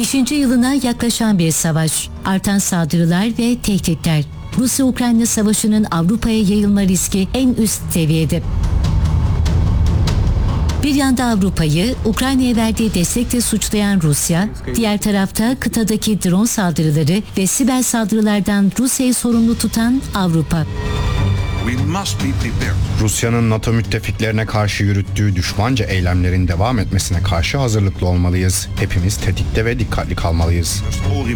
5. yılına yaklaşan bir savaş, artan saldırılar ve tehditler. Rusya-Ukrayna savaşının Avrupa'ya yayılma riski en üst seviyede. Bir yanda Avrupa'yı Ukrayna'ya verdiği destekle suçlayan Rusya, diğer tarafta kıtadaki drone saldırıları ve siber saldırılardan Rusya'yı sorumlu tutan Avrupa. Rusya'nın NATO müttefiklerine karşı yürüttüğü düşmanca eylemlerin devam etmesine karşı hazırlıklı olmalıyız. Hepimiz tetikte ve dikkatli kalmalıyız.